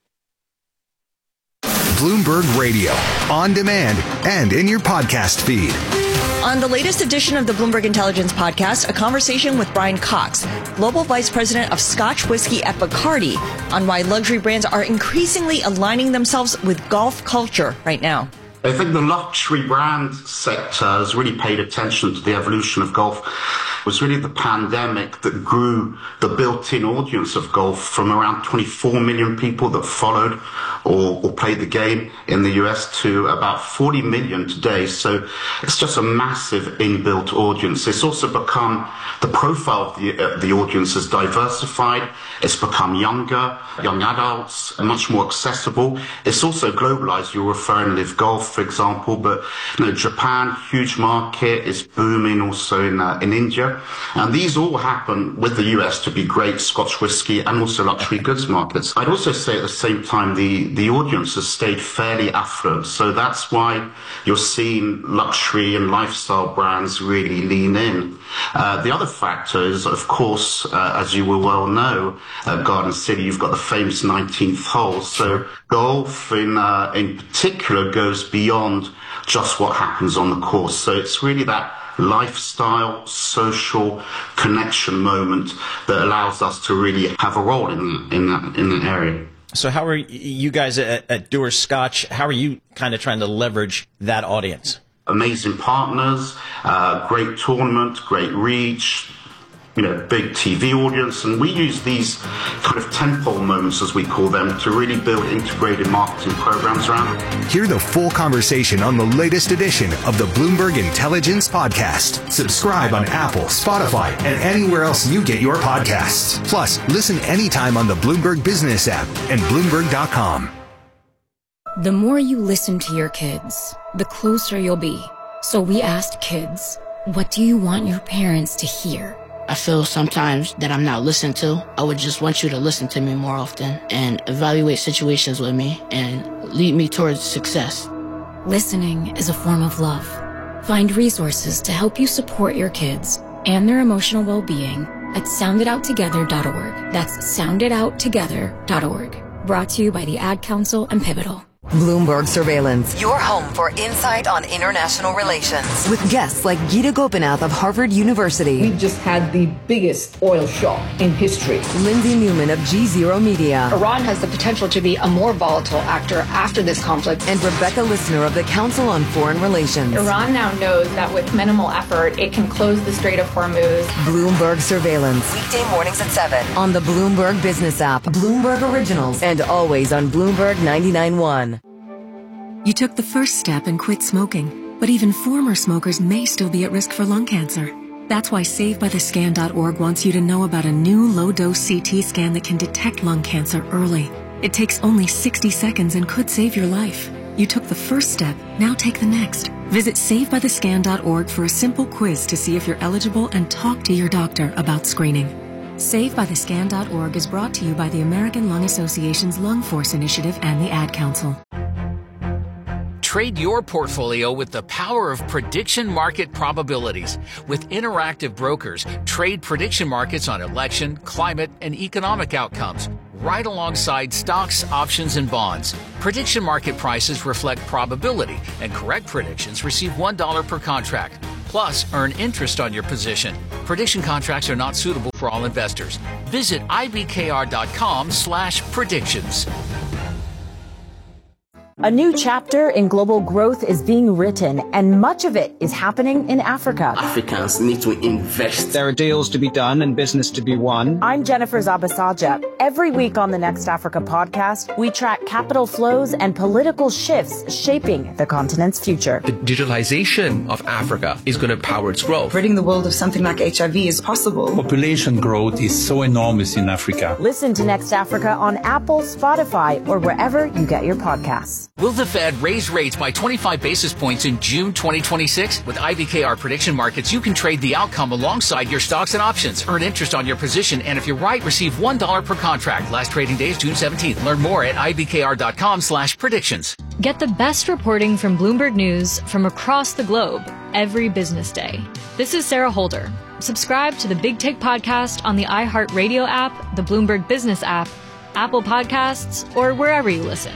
Bloomberg Radio, on demand and in your podcast feed. On the latest edition of the Bloomberg Intelligence Podcast, a conversation with Brian Cox, Global Vice President of Scotch Whiskey at Bacardi, on why luxury brands are increasingly aligning themselves with golf culture right now. I think the luxury brand sector has really paid attention to the evolution of golf. It was really the pandemic that grew the built-in audience of golf from around twenty-four million people that followed or, or played the game in the U S to about forty million today. So it's just a massive inbuilt audience. It's also become, the profile of the, uh, the audience has diversified. It's become younger, young adults, and much more accessible. It's also globalized. You're referring to Live Golf, for example, but you know, Japan, huge market, is booming also in uh, in India. And these all happen with the U S to be great Scotch whisky and also luxury goods markets. I'd also say at the same time, the, the audience has stayed fairly affluent. So that's why you're seeing luxury and lifestyle brands really lean in. Uh, the other factor is, of course, uh, as you will well know, at Garden City, you've got the famous nineteenth hole. So golf in, uh, in particular goes beyond just what happens on the course. So it's really that lifestyle, social connection moment that allows us to really have a role in in that in that area. So how are you guys at, at Dewar's Scotch? How are you kind of trying to leverage that audience? Amazing partners, uh, great tournament, great reach, you know, big T V audience, and we use these kind of tentpole moments, as we call them, to really build integrated marketing programs around it. Hear the full conversation on the latest edition of the Bloomberg Intelligence Podcast. Subscribe on Apple, Spotify, and anywhere else you get your podcasts. Plus, listen anytime on the Bloomberg Business app and Bloomberg dot com. The more you listen to your kids, the closer you'll be. So we asked kids, what do you want your parents to hear? I feel sometimes that I'm not listened to. I would just want you to listen to me more often and evaluate situations with me and lead me towards success. Listening is a form of love. Find resources to help you support your kids and their emotional well-being at sound it out together dot org. That's sound it out together dot org. Brought to you by the Ad Council and Pivotal. Bloomberg Surveillance, your home for insight on international relations. With guests like Gita Gopinath of Harvard University. We just had the biggest oil shock in history. Lindsay Newman of G Zero Media. Iran has the potential to be a more volatile actor after this conflict. And Rebecca Lissner of the Council on Foreign Relations. Iran now knows that with minimal effort, it can close the Strait of Hormuz. Bloomberg Surveillance. Weekday mornings at seven on the Bloomberg Business app, Bloomberg Originals, and always on Bloomberg ninety-nine point one. You took the first step and quit smoking, but even former smokers may still be at risk for lung cancer. That's why save by the scan dot org wants you to know about a new low-dose C T scan that can detect lung cancer early. It takes only sixty seconds and could save your life. You took the first step, now take the next. Visit save by the scan dot org for a simple quiz to see if you're eligible and talk to your doctor about screening. save by the scan dot org is brought to you by the American Lung Association's Lung Force Initiative and the Ad Council. Trade your portfolio with the power of prediction market probabilities. With interactive brokers, trade prediction markets on election, climate, and economic outcomes, right alongside stocks, options, and bonds. Prediction market prices reflect probability, and correct predictions receive one dollar per contract. Plus, earn interest on your position. Prediction contracts are not suitable for all investors. Visit ibkr.com slash predictions. A new chapter in global growth is being written, and much of it is happening in Africa. Africans need to invest. There are deals to be done and business to be won. I'm Jennifer Zabasaja. Every week on the Next Africa podcast, we track capital flows and political shifts shaping the continent's future. The digitalization of Africa is going to power its growth. Ridding the world of something like H I V is possible. Population growth is so enormous in Africa. Listen to Next Africa on Apple, Spotify, or wherever you get your podcasts. Will the Fed raise rates by twenty-five basis points in June twenty twenty-six? With I B K R Prediction Markets, you can trade the outcome alongside your stocks and options. Earn interest on your position, and if you're right, receive one dollar per contract. Last trading day is June seventeenth. Learn more at ibkr.com slash predictions. Get the best reporting from Bloomberg News from across the globe every business day. This is Sarah Holder. Subscribe to the Big Take podcast on the iHeartRadio app, the Bloomberg Business app, Apple Podcasts, or wherever you listen.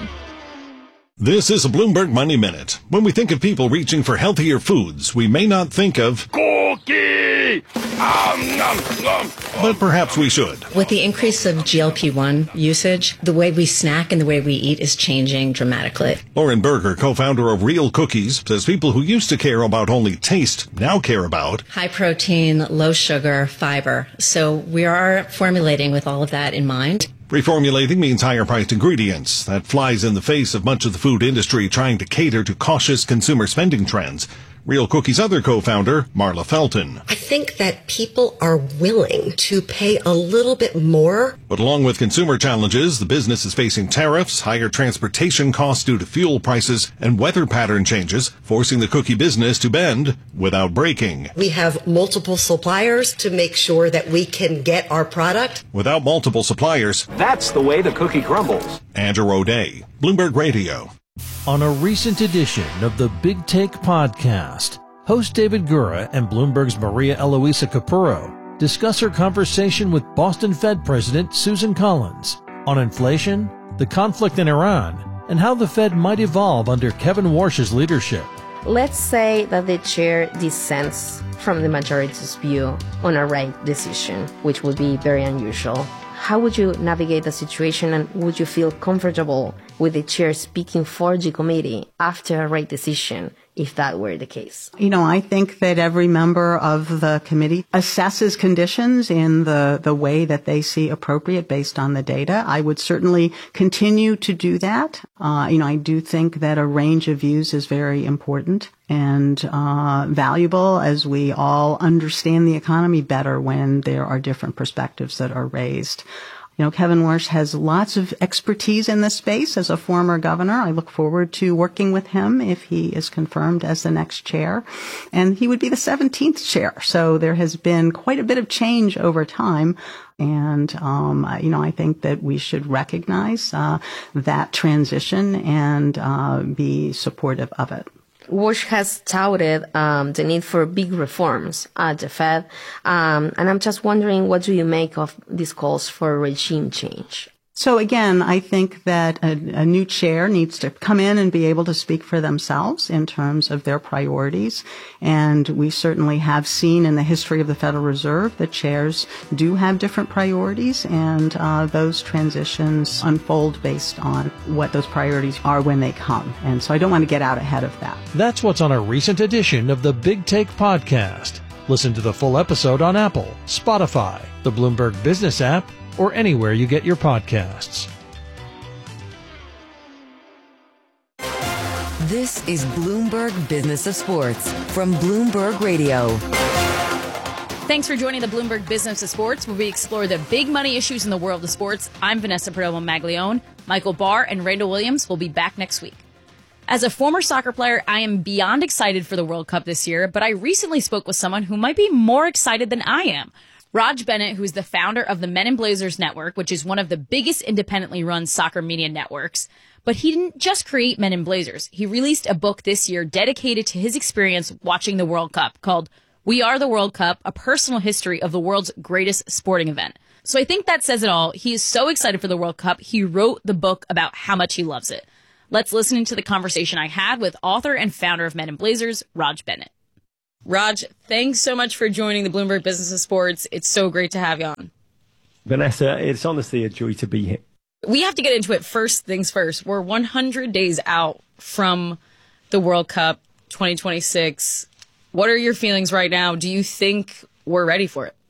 This is a Bloomberg Money Minute. When we think of people reaching for healthier foods, we may not think of cookie, um, nom, nom. But perhaps we should. With the increase of G L P one usage, the way we snack and the way we eat is changing dramatically. Lauren Berger, co-founder of Real Cookies, says people who used to care about only taste now care about high protein, low sugar, fiber. So we are formulating with all of that in mind. Reformulating means higher-priced ingredients. That flies in the face of much of the food industry trying to cater to cautious consumer spending trends. Real Cookies' other co-founder, Marla Felton. I think that people are willing to pay a little bit more. But along with consumer challenges, the business is facing tariffs, higher transportation costs due to fuel prices, and weather pattern changes, forcing the cookie business to bend without breaking. We have multiple suppliers to make sure that we can get our product. Without multiple suppliers, that's the way the cookie crumbles. Andrew O'Day, Bloomberg Radio. On a recent edition of the Big Take podcast, host David Gura and Bloomberg's Maria Eloisa Capurro discuss her conversation with Boston Fed President Susan Collins on inflation, the conflict in Iran, and how the Fed might evolve under Kevin Warsh's leadership. Let's say that the chair dissents from the majority's view on a right decision, which would be very unusual. How would you navigate the situation, and would you feel comfortable with the chair speaking for the committee after a right decision, if that were the case? You know, I think that every member of the committee assesses conditions in the, the way that they see appropriate based on the data. I would certainly continue to do that. Uh, you know, I do think that a range of views is very important and uh, valuable as we all understand the economy better when there are different perspectives that are raised. You know, Kevin Warsh has lots of expertise in this space as a former governor. I look forward to working with him if he is confirmed as the next chair. And he would be the seventeenth chair. So there has been quite a bit of change over time. And, um, you know, I think that we should recognize uh, that transition and uh, be supportive of it. Warsh has touted um, the need for big reforms at the Fed, um, and I'm just wondering, what do you make of these calls for regime change? So again, I think that a, a new chair needs to come in and be able to speak for themselves in terms of their priorities. And we certainly have seen in the history of the Federal Reserve that chairs do have different priorities, and uh, those transitions unfold based on what those priorities are when they come. And so I don't want to get out ahead of that. That's what's on a recent edition of the Big Take podcast. Listen to the full episode on Apple, Spotify, the Bloomberg Business app, or anywhere you get your podcasts. This is Bloomberg Business of Sports from Bloomberg Radio. Thanks for joining the Bloomberg Business of Sports, where we explore the big money issues in the world of sports. I'm Vanessa Perdomo-Maglione. Michael Barr and Randall Williams will be back next week. As a former soccer player, I am beyond excited for the World Cup this year, but I recently spoke with someone who might be more excited than I am. Raj Bennett, who is the founder of the Men in Blazers Network, which is one of the biggest independently run soccer media networks. But he didn't just create Men in Blazers. He released a book this year dedicated to his experience watching the World Cup called We Are the World Cup, a personal history of the world's greatest sporting event. So I think that says it all. He is so excited for the World Cup. He wrote the book about how much he loves it. Let's listen to the conversation I had with author and founder of Men in Blazers, Raj Bennett. Raj, thanks so much for joining the Bloomberg Business of Sports. It's so great to have you on. Vanessa, it's honestly a joy to be here. We have to get into it. First things first. We're one hundred days out from the World Cup twenty twenty-six. What are your feelings right now? Do you think we're ready for it?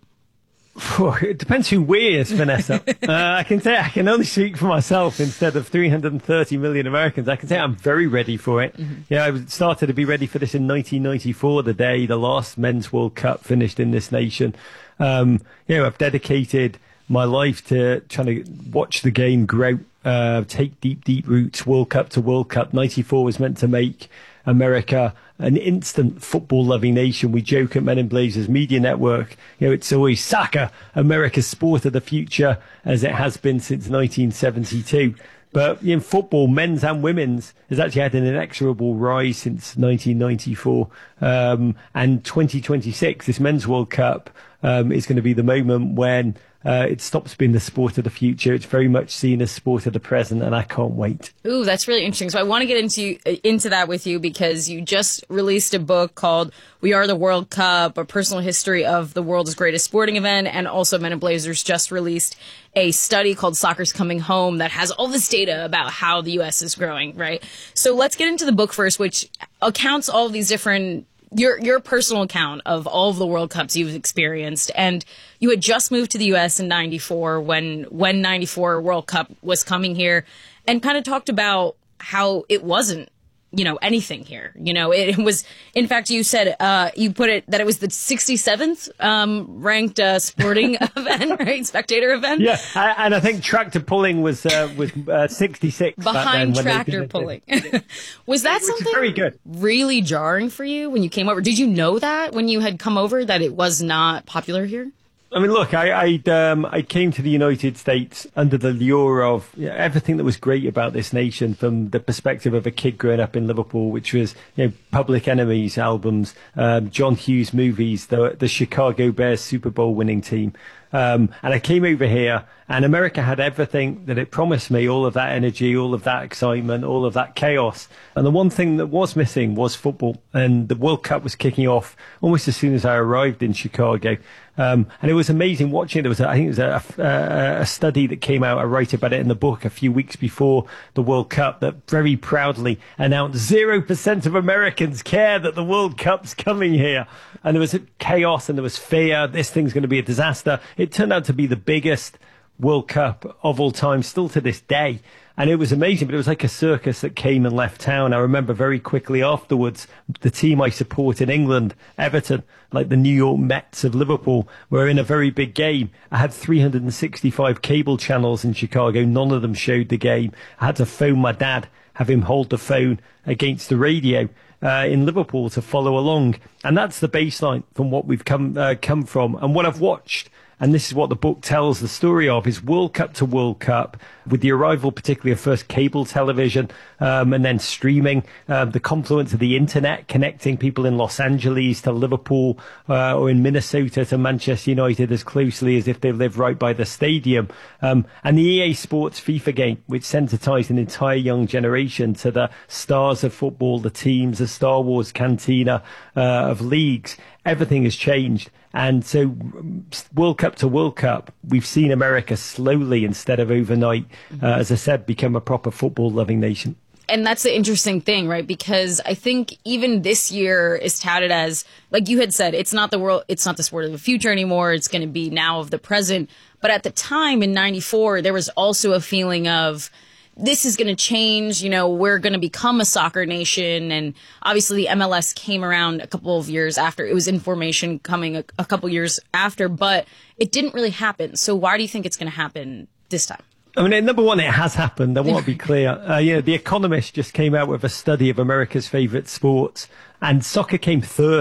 It depends who we is, Vanessa. uh, I can say I can only speak for myself instead of three hundred thirty million Americans. I can say I'm very ready for it. Mm-hmm. Yeah, I started to be ready for this in nineteen ninety-four, the day the last Men's World Cup finished in this nation. Um, you know, I've dedicated my life to trying to watch the game grow, uh, take deep, deep roots, World Cup to World Cup. ninety-four was meant to make America an instant football-loving nation. We joke at Men in Blazers Media Network, you know, it's always soccer, America's sport of the future, as it has been since nineteen seventy-two. But in football, men's and women's, has actually had an inexorable rise since nineteen ninety-four. Um, and twenty twenty-six, this Men's World Cup, um, is going to be the moment when Uh, it stops being the sport of the future. It's very much seen as sport of the present, and I can't wait. Ooh, that's really interesting. So I want to get into into that with you because you just released a book called We Are the World Cup, a personal history of the world's greatest sporting event, and also Men in Blazers just released a study called Soccer's Coming Home that has all this data about how the U S is growing, right? So let's get into the book first, which accounts all of these different Your your personal account of all of the World Cups you've experienced, and you had just moved to the U S in ninety-four when when ninety-four World Cup was coming here, and kind of talked about how it wasn't, you know, anything here. You know, it, it was, in fact, you said, uh, you put it that it was the sixty-seventh um, ranked uh, sporting event, right? Spectator event. Yeah, and I think tractor pulling was uh, was uh, sixty-six. Behind tractor pulling. Was that Which something is very good. really jarring for you when you came over? Did you know that when you had come over that it was not popular here? I mean, look, I I, um, I came to the United States under the lure of you know, everything that was great about this nation, from the perspective of a kid growing up in Liverpool, which was you know Public Enemies albums, um, John Hughes movies, the the Chicago Bears Super Bowl winning team. Um, and I came over here, and America had everything that it promised me, all of that energy, all of that excitement, all of that chaos. And the one thing that was missing was football. And the World Cup was kicking off almost as soon as I arrived in Chicago. Um, and it was amazing watching it. There was, a, I think, there was a, a, a study that came out. I write about it in the book a few weeks before the World Cup that very proudly announced zero percent of Americans care that the World Cup's coming here. And there was chaos and there was fear. This thing's going to be a disaster. It turned out to be the biggest World Cup of all time, still to this day. And it was amazing, but it was like a circus that came and left town. I remember very quickly afterwards, the team I support in England, Everton, like the New York Mets of Liverpool, were in a very big game. I had three hundred sixty-five cable channels in Chicago. None of them showed the game. I had to phone my dad, have him hold the phone against the radio uh, in Liverpool to follow along. And that's the baseline from what we've come uh, come from. And what I've watched, and this is what the book tells the story of, is World Cup to World Cup, with the arrival particularly of first cable television um, and then streaming, uh, the confluence of the internet connecting people in Los Angeles to Liverpool uh, or in Minnesota to Manchester United as closely as if they live right by the stadium. Um, and the E A Sports FIFA game, which sensitized an entire young generation to the stars of football, the teams, the Star Wars cantina uh, of leagues. Everything has changed. And so World Cup to World Cup, we've seen America slowly, instead of overnight, uh, as I said, become a proper football-loving nation. And that's the interesting thing, right? Because I think even this year is touted as, like you had said, it's not the world, it's not the sport of the future anymore. It's going to be now of the present. But at the time in ninety-four, there was also a feeling of, this is going to change, you know, we're going to become a soccer nation. And obviously the M L S came around a couple of years after. It was in formation coming a, a couple years after, but it didn't really happen. So why do you think it's going to happen this time? I mean, number one, it has happened. I want to be clear. Uh, you know, The Economist just came out with a study of America's favourite sports, and soccer came third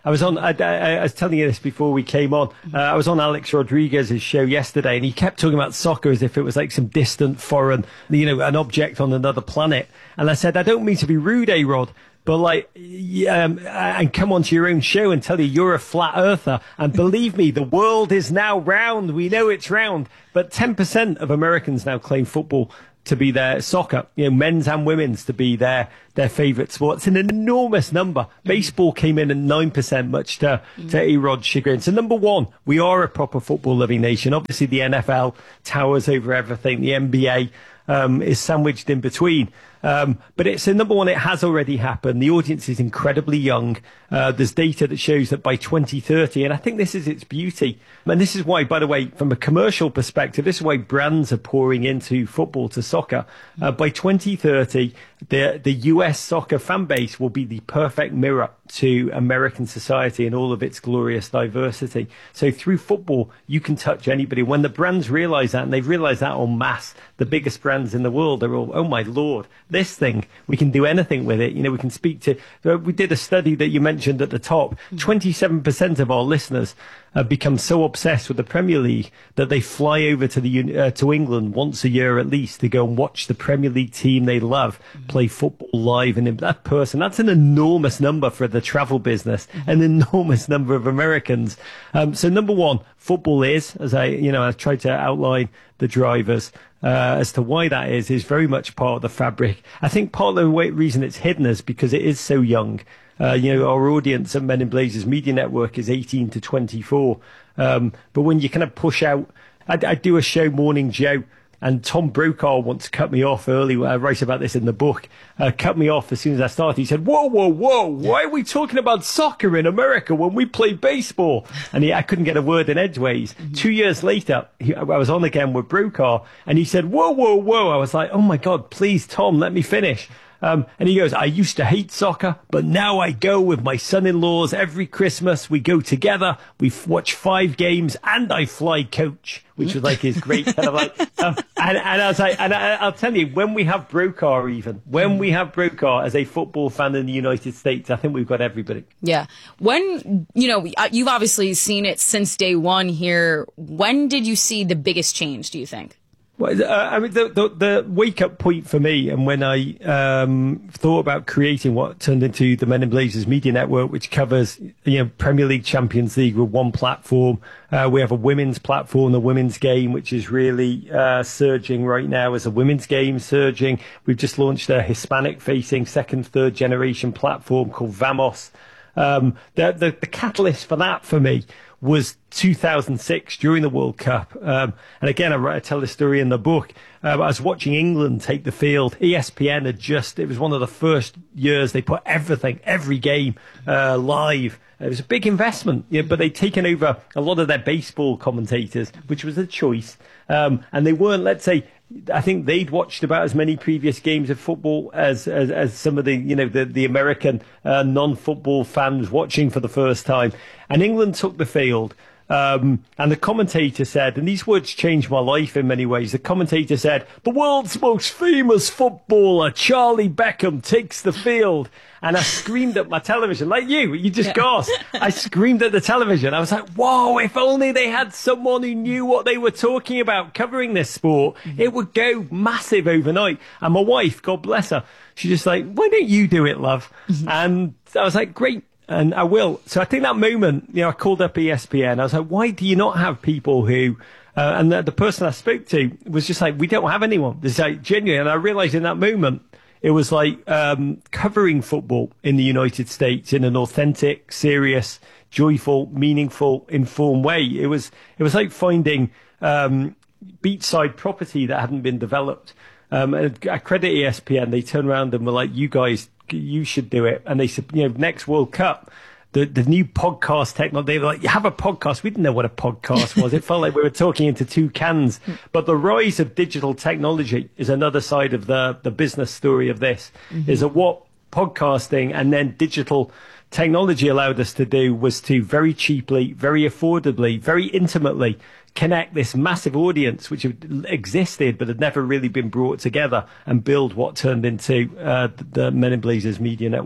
I was on, I, I, I was telling you this before we came on. Uh, I was on Alex Rodriguez's show yesterday, and he kept talking about soccer as if it was like some distant foreign, you know, an object on another planet. And I said, I don't mean to be rude, A-Rod, but like, um, and come onto your own show and tell you you're a flat earther. And believe me, the world is now round. We know it's round. But ten percent of Americans now claim football to be their soccer, you know, men's and women's to be their, their favourite sport. It's an enormous number. Baseball came in at nine percent, much to, to A-Rod's chagrin. So number one, we are a proper football loving nation. Obviously the N F L towers over everything. The N B A um, is sandwiched in between. Um, but it's, so number one, it has already happened. The audience is incredibly young. Uh, there's data that shows that by twenty thirty, and I think this is its beauty. And this is why, by the way, from a commercial perspective, this is why brands are pouring into football, to soccer. Uh, by twenty thirty, the, the U S soccer fan base will be the perfect mirror to American society and all of its glorious diversity. So through football, you can touch anybody. When the brands realize that, and they've realized that en masse, the biggest brands in the world are all, oh my Lord, this thing, we can do anything with it. You know, we can speak to, we did a study that you mentioned at the top, twenty-seven percent of our listeners have become so obsessed with the Premier League that they fly over to the uh, to England once a year at least to go and watch the Premier League team they love play football live. And that person, that's an enormous number for the travel business, an enormous number of Americans. Um, so number one, football is, as I, you know, I tried to outline the drivers uh, as to why that is, is very much part of the fabric. I think part of the way, reason it's hidden is because it is so young. Uh, you know, our audience at Men in Blazers Media Network is eighteen to twenty-four. Um, but when you kind of push out, I, I do a show, Morning Joe, and Tom Brokaw once cut me off early. I write about this in the book. Uh, cut me off as soon as I started. He said, whoa, whoa, whoa, why are we talking about soccer in America when we play baseball? And he, I couldn't get a word in edgeways. Mm-hmm. Two years later, he, I was on again with Brokaw, and he said, whoa, whoa, whoa. I was like, oh my God, please, Tom, let me finish. Um, and he goes, I used to hate soccer, but now I go with my son-in-laws every Christmas. We go together, we f- watch five games, and I fly coach, which was like his great kind of like, um, and, and I was like, and I, I'll tell you, when we have Brokaw even, when we have Brokaw as a football fan in the United States, I think we've got everybody. Yeah. When, you know, you've obviously seen it since day one here. When did you see the biggest change, do you think? Well, uh, I mean, the, the, the wake-up point for me, and when I um, thought about creating what turned into the Men in Blazers Media Network, which covers, you know, Premier League, Champions League with one platform. Uh, we have a women's platform, the women's game, which is really uh, surging right now as a women's game surging. We've just launched a Hispanic-facing second, third generation platform called Vamos. Um, the, the, the catalyst for that for me was two thousand six during the World Cup. Um, and again, I, write, I tell the story in the book. Uh, I was watching England take the field. E S P N had just, it was one of the first years they put everything, every game uh, live. It was a big investment, yeah, but they'd taken over a lot of their baseball commentators, which was a choice. Um, and they weren't, let's say, I think they'd watched about as many previous games of football as as, as some of the, you know, the, the American uh, non-football fans watching for the first time. And England took the field. Um, and the commentator said, and these words changed my life in many ways. The commentator said, the world's most famous footballer, Charlie Beckham, takes the field. And I screamed at my television, like you, you just yeah. gasped. I screamed at the television. I was like, whoa, if only they had someone who knew what they were talking about covering this sport, mm-hmm. it would go massive overnight. And my wife, God bless her, she's just like, why don't you do it, love? Mm-hmm. And I was like, great. And I will. So I think that moment, you know, I called up E S P N. I was like, why do you not have people who, uh, and the, the person I spoke to was just like, we don't have anyone. It's like genuine. And I realized in that moment, it was like um, covering football in the United States in an authentic, serious, joyful, meaningful, informed way. It was, it was like finding um, beachside property that hadn't been developed. Um, and I credit E S P N. They turned around and were like, you guys, you should do it. And they said, you know, next World Cup, the, the new podcast technology, they were like, you have a podcast. We didn't know what a podcast was. It felt like we were talking into two cans. But the rise of digital technology is another side of the, the business story of this, mm-hmm. is that what podcasting and then digital technology allowed us to do was to very cheaply, very affordably, very intimately connect this massive audience which had existed but had never really been brought together and build what turned into uh, the Men in Blazers Media Network.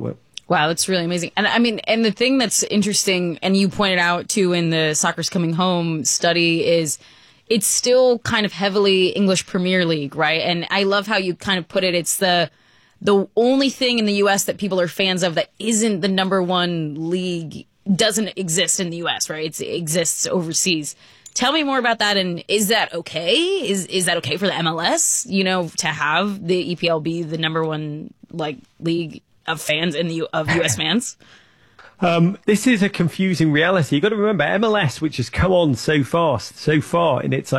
Wow, that's really amazing. And I mean, and the thing that's interesting, and you pointed out too in the Soccer's Coming Home study, is it's still kind of heavily English Premier League, right? And I love how you kind of put it. It's the the only thing in the U S that people are fans of that isn't the number one league, doesn't exist in the U S, right? It's, it exists overseas. Tell me more about that, and is that okay? Is is that okay for the M L S, you know, to have the E P L be the number one like league of fans in the U- of U S fans? Um, this is a confusing reality. You've got to remember M L S, which has come on so fast, so far in its